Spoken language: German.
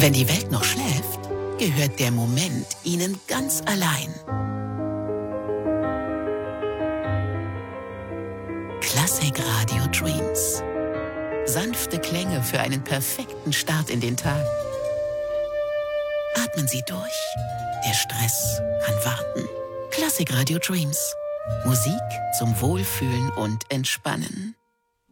Wenn die Welt noch schläft, gehört der Moment Ihnen ganz allein. Classic Radio Dreams. Sanfte Klänge für einen perfekten Start in den Tag. Atmen Sie durch. Der Stress kann warten. Classic Radio Dreams. Musik zum Wohlfühlen und Entspannen.